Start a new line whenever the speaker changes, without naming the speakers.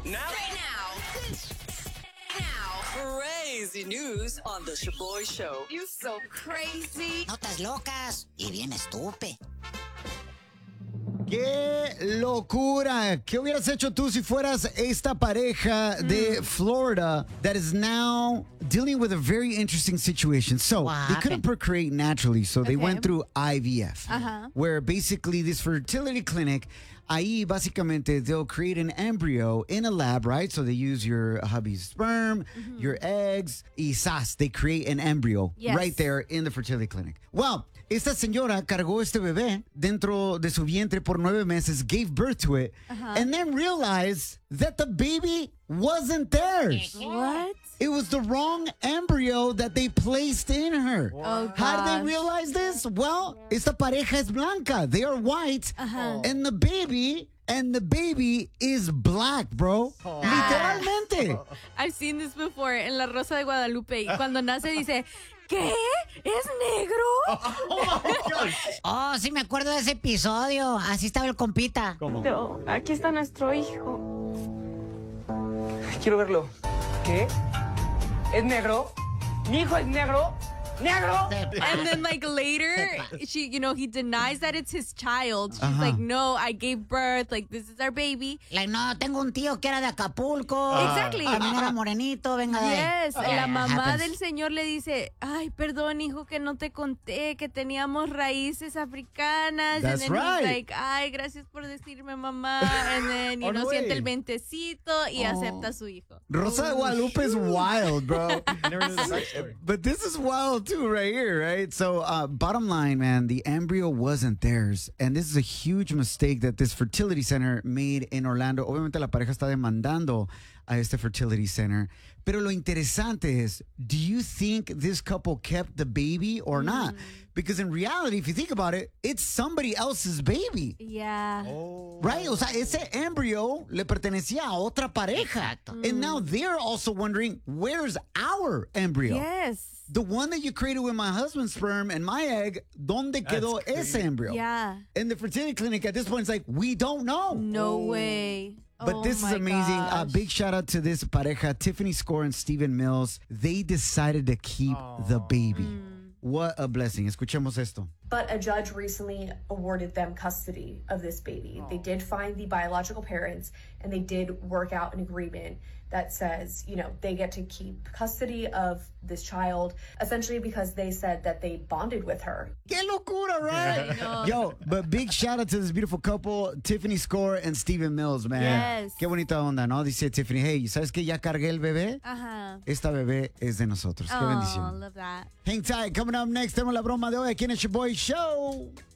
Right now. Crazy news on the Shaboy Show.
You so crazy.
Notas locas y bien estúpido.
¡Qué locura! ¿Qué hubieras hecho tú si fueras esta pareja de Florida that is now dealing with a very interesting situation? So, they couldn't procreate naturally, so they went through IVF, where basically this fertility clinic, ahí básicamente they'll create an embryo in a lab, right? So they use your hubby's sperm, your eggs, y sas, they create an embryo right there in the fertility clinic. Well, esta señora cargó este bebé dentro de su vientre por 9 meses, gave birth to it, and then realized that the baby wasn't theirs.
What?
It was the wrong embryo that they placed in her.
Oh,
How did they
gosh.
realize this? Well, esta pareja es blanca. They are white. And the baby is black, bro. Literalmente.
I've seen this before en La Rosa de Guadalupe. Y cuando nace dice, ¿qué? ¿Es negro?
Oh, sí me acuerdo de ese episodio. Así estaba el compita.
No, aquí está nuestro hijo.
Quiero verlo. ¿Qué? ¿Es negro? ¿Mi hijo es negro? ¿Negro?
And then like later, he denies that it's his child. She's like, no, I gave birth. Like, this is our baby.
Like, no, tengo un tío que era de Acapulco.
Exactly.
También era morenito, venga de ahí.
Yes, la mamá
happens.
del señor le dice, ay, perdón, hijo, que no te conté que teníamos raíces africanas.
That's
and then
right.
he's like, ay, gracias por decirme, mamá. And then,
Oh, no
siente
way.
el ventecito y acepta a su hijo.
Rosa de Guadalupe is wild, bro.
I never knew the backstory.
But this is wild too, right here, right? So, bottom line, man, the embryo wasn't theirs. And this is a huge mistake that this fertility center made in Orlando. Obviamente la pareja está demandando a este fertility center. Pero lo interesante es, do you think this couple kept the baby or not? Because in reality, if you think about it, it's somebody else's baby.
Yeah.
Right? O sea, ese embryo le pertenecía a otra pareja. And now they're also wondering, where's our embryo?
Yes.
The one that you created with my husband's sperm and my egg, ¿dónde quedó ese embryo?
Yeah.
And the fertility clinic at this point is like, we don't know.
No way.
But
Oh
this is
my
amazing.
gosh.
Big shout out to this pareja, Tiffany Score and Stephen Mills. They decided to keep the baby. What a blessing. Escuchemos esto.
But a judge recently awarded them custody of this baby. They did find the biological parents, and they did work out an agreement that says, they get to keep custody of this child, essentially because they said that they bonded with her.
¡Qué locura, right? Yo, but big shout out to this beautiful couple, Tiffany Score and Stephen Mills, man.
Yes.
Qué bonita onda, ¿no? Dice Tiffany, hey, ¿sabes que ya cargué el bebé?
Ajá.
Esta bebé es de nosotros. Qué
Oh,
bendición.
love that.
Hang tight. Coming up next, tenemos la broma de hoy aquí en el Shaboy Show.